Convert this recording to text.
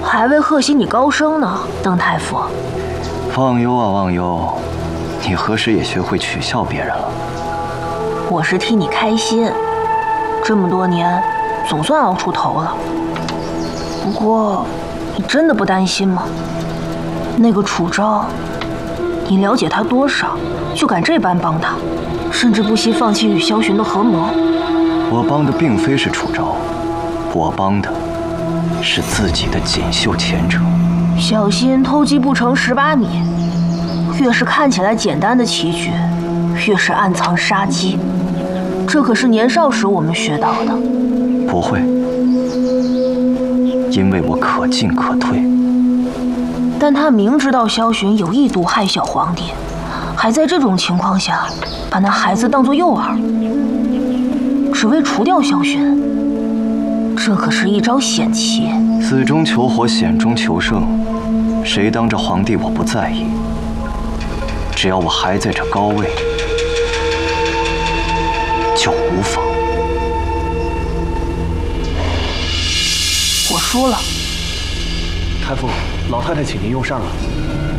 还未贺喜你高升呢，邓太傅。 忘忧啊忘忧，你何时也学会取笑别人了？ 我是替你开心，这么多年，总算熬出头了。不过，你真的不担心吗？那个楚昭，你了解他多少，就敢这般帮他，甚至不惜放弃与萧寻的合谋？ 我帮的并非是楚昭，我帮的是自己的锦绣前程。 小心偷鸡不成蚀把米，越是看起来简单的棋局，越是暗藏杀机。这可是年少时我们学到的。 不会，因为我可进可退。 但他明知道萧寻有意毒害小皇帝，还在这种情况下把那孩子当作诱饵，只为除掉萧寻，这可是一招险棋。 死中求活，险中求胜，谁当着皇帝我不在意，只要我还在这高位，就无妨。 我输了。 太傅，老太太请您用膳了。